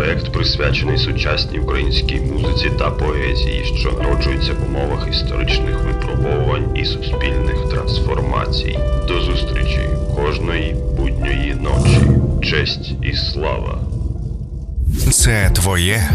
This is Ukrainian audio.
Проект присвячений сучасній українській музиці та поезії, що народжується в умовах історичних випробовувань і суспільних трансформацій. До зустрічі кожної будньої ночі. Честь і слава. Це твоє